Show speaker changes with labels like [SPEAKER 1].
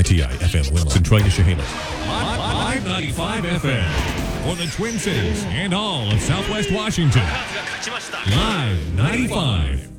[SPEAKER 1] ITI FM Winlow, Centralia, Chehalis. Live 95 FM for the Twin Cities and all of Southwest Washington. Live 95.